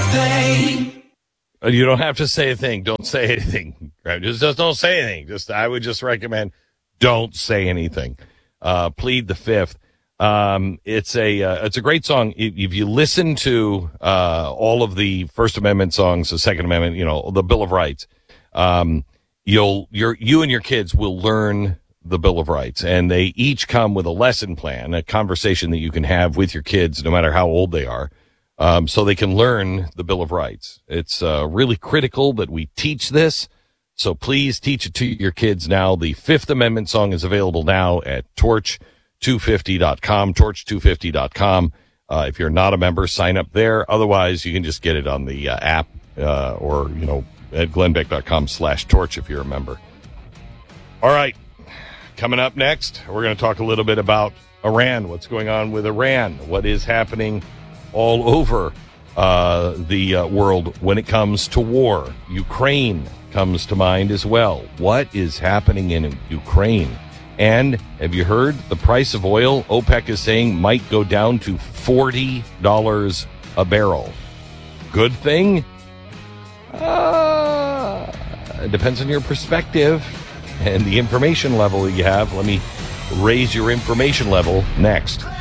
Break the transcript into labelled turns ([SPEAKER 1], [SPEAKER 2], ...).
[SPEAKER 1] thing.
[SPEAKER 2] You don't have to say a thing. Don't say anything. Right? Just don't say anything. I would just recommend don't say anything. Plead the fifth. It's a great song. If you listen to all of the First Amendment songs, the Second Amendment, the Bill of Rights, you and your kids will learn the Bill of Rights, and they each come with a lesson plan, a conversation that you can have with your kids, no matter how old they are, so they can learn the Bill of Rights. It's really critical that we teach this, so please teach it to your kids now. The Fifth Amendment song is available now at torch250.com, torch250.com. If you're not a member, sign up there. Otherwise, you can just get it on the app or at glennbeck.com/torch if you're a member. All right. Coming up next, we're going to talk a little bit about Iran, what's going on with Iran, what is happening all over the world when it comes to war. Ukraine comes to mind as well. What is happening in Ukraine? And have you heard the price of oil? OPEC is saying might go down to $40 a barrel. Good thing? It depends on your perspective and the information level you have. Let me raise your information level next.